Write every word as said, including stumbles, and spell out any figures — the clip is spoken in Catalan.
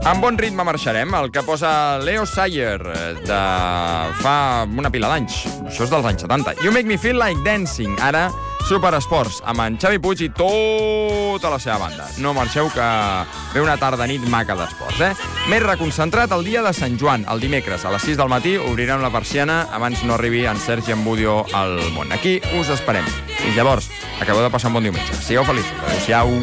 En bon ritme marxarem, el que posa Leo Sayer de fa una pila d'anys. Això és dels anys setanta. You Make Me Feel Like Dancing. Ara, Superesports, amb en Xavi Puig i tota la seva banda. No marxeu, que ve una tarda-nit maca d'esports, eh? Més reconcentrat el dia de Sant Joan. El dimecres, a les sis del matí, obrirem la persiana abans no arribi en Sergi Ambudio al món. Aquí us esperem. I llavors, acabeu de passar un bon diumenge. Sigueu feliços. Adéu-siau.